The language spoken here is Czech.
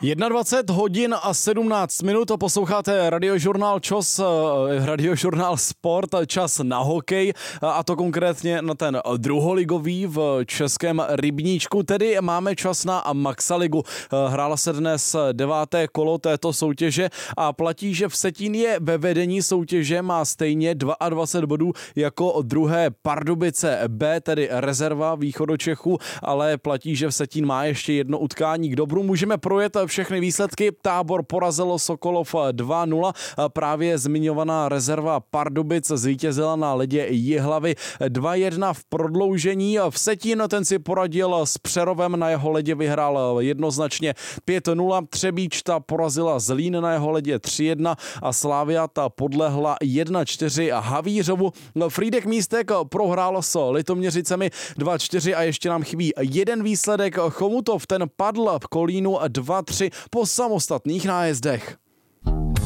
21 hodin a 17 minut, posloucháte radiožurnál ČOS, radiožurnál Sport, čas na hokej, a to konkrétně na ten druholigový v českém rybníčku, tedy máme čas na Maxaligu. Hrála se dnes 9. kolo této soutěže a platí, že Vsetín je ve vedení soutěže, má stejně 22 bodů jako druhé Pardubice B, tedy rezerva Východočechů, ale platí, že Vsetín má ještě jedno utkání k dobru. Můžeme projet všechny výsledky. Tábor porazilo Sokolov 2-0. Právě zmiňovaná rezerva Pardubic zvítězila na ledě Jihlavy 2-1 v prodloužení. Vsetín ten si poradil s Přerovem, na jeho ledě vyhrál jednoznačně 5-0. Třebíč ta porazila Zlín na jeho ledě 3-1 a Slavia ta podlehla 1-4 Havířovu. Frýdek Místek prohrál s Litoměřicemi 2-4 a ještě nám chybí jeden výsledek. Chomutov ten padl v Kolínu 2-3 po samostatných nájezdech.